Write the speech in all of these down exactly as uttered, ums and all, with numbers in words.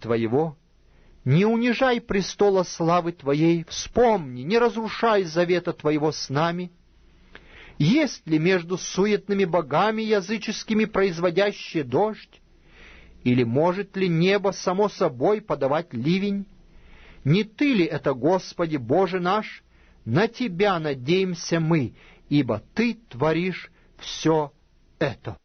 Твоего, не унижай престола славы Твоей, вспомни, не разрушай завета Твоего с нами. Есть ли между суетными богами языческими производящие дождь? Или может ли небо само собой подавать ливень? Не Ты ли это, Господи, Боже наш? На Тебя надеемся мы, ибо Ты творишь все это.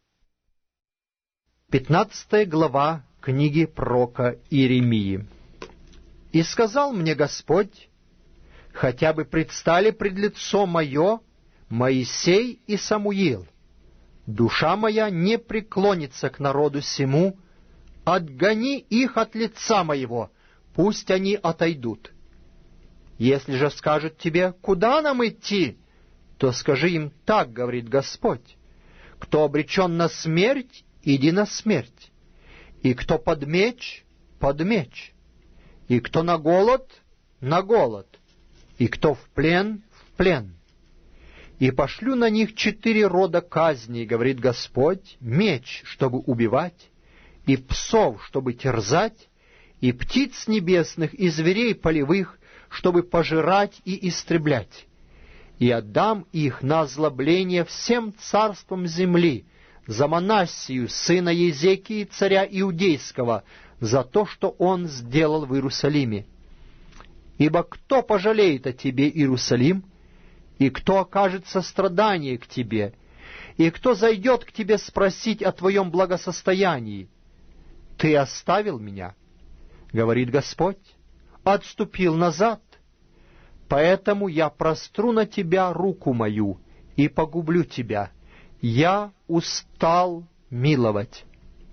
Пятнадцатая глава книги пророка Иеремии. «И сказал мне Господь, хотя бы предстали пред лицо мое Моисей и Самуил, душа моя не преклонится к народу сему, отгони их от лица моего, пусть они отойдут. Если же скажут тебе, куда нам идти, то скажи им, так говорит Господь, кто обречен на смерть, иди на смерть, и кто под меч, под меч, и кто на голод, на голод, и кто в плен, в плен. И пошлю на них четыре рода казней, говорит Господь, меч, чтобы убивать, и псов, чтобы терзать, и птиц небесных, и зверей полевых, чтобы пожирать и истреблять. И отдам их на озлобление всем царствам земли, за Манассию, сына Езекии, царя Иудейского, за то, что он сделал в Иерусалиме. Ибо кто пожалеет о тебе, Иерусалим, и кто окажет сострадание к тебе, и кто зайдет к тебе спросить о твоем благосостоянии? Ты оставил меня, говорит Господь, отступил назад, поэтому я простру на тебя руку мою и погублю тебя. Я устал миловать.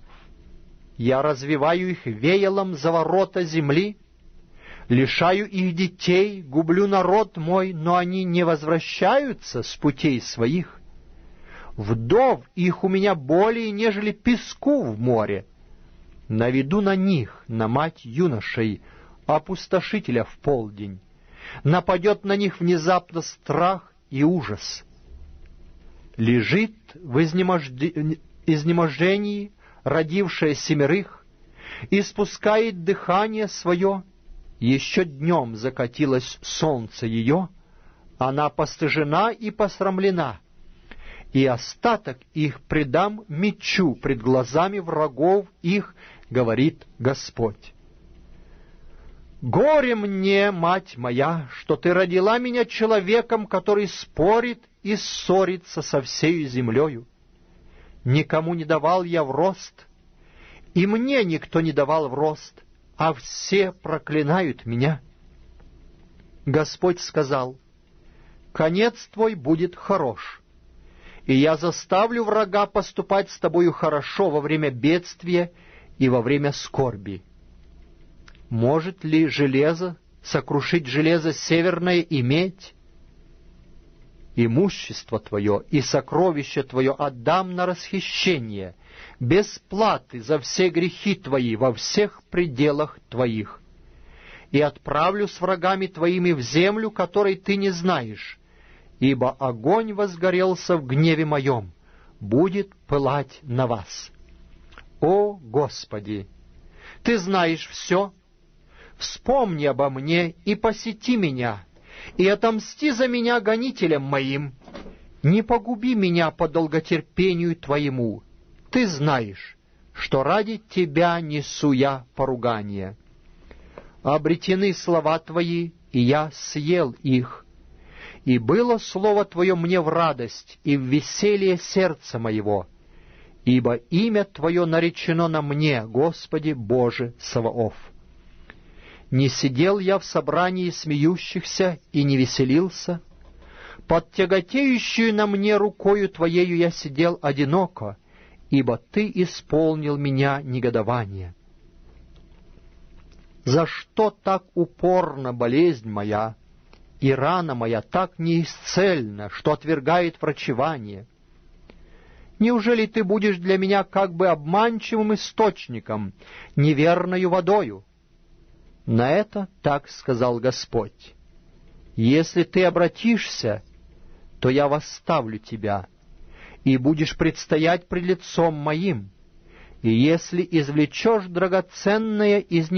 Я развиваю их веялом за ворота земли, лишаю их детей, гублю народ мой, но они не возвращаются с путей своих. Вдов их у меня более, нежели песку в море. Наведу на них, на мать юношей, опустошителя в полдень. Нападет на них внезапно страх и ужас. Лежит в изнеможд... изнеможении, родившая семерых, испускает дыхание свое. Еще днем закатилось солнце ее, она постыжена и посрамлена, и остаток их предам мечу пред глазами врагов их, говорит Господь. Горе мне, мать моя, что ты родила меня человеком, который спорит и ссорится со всею землею. Никому не давал я в рост, и мне никто не давал в рост, а все проклинают меня. Господь сказал, конец твой будет хорош, и я заставлю врага поступать с тобою хорошо во время бедствия и во время скорби. Может ли железо сокрушить железо северное и медь? Имущество твое и сокровище твое отдам на расхищение, без платы за все грехи твои во всех пределах твоих. И отправлю с врагами твоими в землю, которой ты не знаешь, ибо огонь возгорелся в гневе моем, будет пылать на вас. О, Господи! Ты знаешь все. Вспомни обо мне и посети меня, и отомсти за меня гонителям моим. Не погуби меня по долготерпению Твоему. Ты знаешь, что ради Тебя несу я поругание. Обретены слова Твои, и я съел их. И было слово Твое мне в радость и в веселье сердца моего, ибо имя Твое наречено на мне, Господи Боже Саваоф. Не сидел я в собрании смеющихся и не веселился. Под тяготеющую на мне рукою Твоею я сидел одиноко, ибо Ты исполнил меня негодование. За что так упорна болезнь моя, и рана моя так неисцельна, что отвергает врачевание? Неужели Ты будешь для меня как бы обманчивым источником, неверною водою? На это так сказал Господь: если ты обратишься, то я восставлю тебя, и будешь предстоять пред лицом моим, и если извлечешь драгоценное из